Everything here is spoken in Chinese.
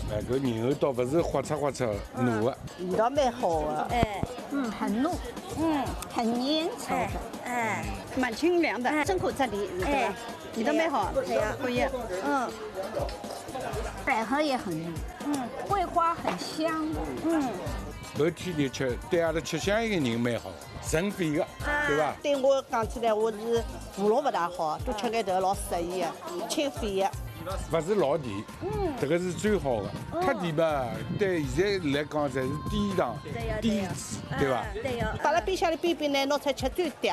哎，搿牛肉倒勿是滑脆滑脆糯的， 味道蛮好的。 哎， 很糯，很粘稠的， 哎， 蛮清凉的，正口这里，对吧？味道蛮好， 对呀， 可以。 百合也很嫩，桂花很香， 搿天天吃，对阿拉吃香烟的人蛮好，润肺的，对伐？ 对我讲起来，我是喉咙勿大好，多吃眼头老适宜的，清肺的。 勿是老甜，这个是最好的。太甜嘛，对现在来讲侪是低糖、低脂，对伐？ 对呀。 摆辣冰箱里冰冰呢，拿出来吃最香。